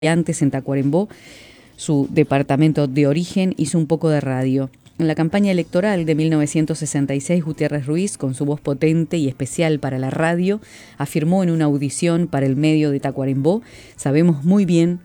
antes en Tacuarembó, su departamento de origen, hizo un poco de radio. En la campaña electoral de 1966, Gutiérrez Ruiz, con su voz potente y especial para la radio, afirmó en una audición para el medio de Tacuarembó: sabemos muy bien